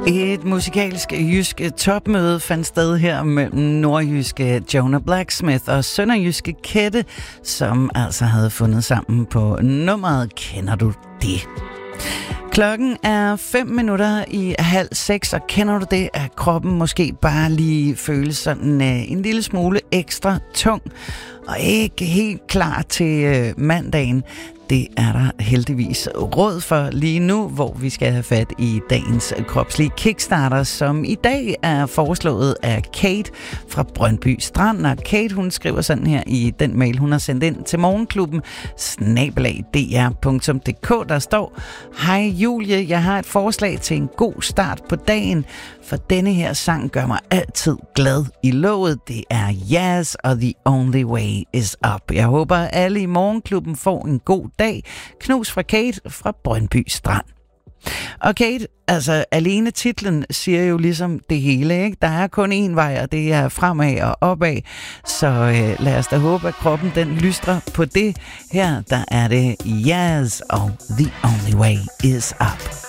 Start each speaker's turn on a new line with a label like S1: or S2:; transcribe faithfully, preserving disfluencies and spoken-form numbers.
S1: Et musikalsk jysk topmøde fandt sted her mellem nordjyske Jonah Blacksmith og sønderjyske Kette, som altså havde fundet sammen på nummeret Kender du det? Klokken er fem minutter i halv seks, og kender du det, at kroppen måske bare lige føles sådan uh, en lille smule ekstra tung og ikke helt klar til uh, mandagen? Det er der heldigvis råd for lige nu, hvor vi skal have fat i dagens kropslige kickstarter, som i dag er foreslået af Kate fra Brøndby Strand. Og Kate, hun skriver sådan her i den mail, hun har sendt ind til morgenklubben snabelag d r punktum d k. Der står: Hej Julie, jeg har et forslag til en god start på dagen, for denne her sang gør mig altid glad i låget. Det er Jazz og The Only Way Is Up. Jeg håber, at alle i morgenklubben får en god dag. Knus fra Kate fra Brøndby Strand. Og Kate, altså alene titlen siger jo ligesom det hele, ikke? Der er kun én vej, og det er fremad og opad. Så øh, lad os da håbe, at kroppen den lystrer på det. Her der er det Jazz og The Only Way Is Up.